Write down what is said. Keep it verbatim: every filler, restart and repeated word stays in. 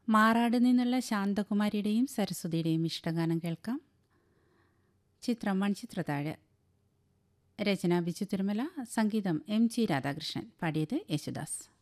മാറാട് നിന്നുള്ള ശാന്തകുമാരിയുടെയും സരസ്വതിയുടെയും ഇഷ്ടഗാനം കേൾക്കാം. ചിത്രം മൺചിത്രത്താഴ്. രചന ബിച്ചു തിരുമല, സംഗീതം എം ജി രാധാകൃഷ്ണൻ, പാടിയത് യേശുദാസ്.